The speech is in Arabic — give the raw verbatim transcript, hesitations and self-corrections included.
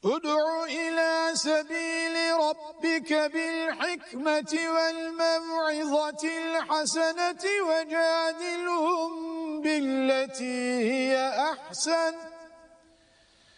ادع إلى سبيل ربك بالحكمة والموعظة الحسنة وجادلهم بالتي هي أحسن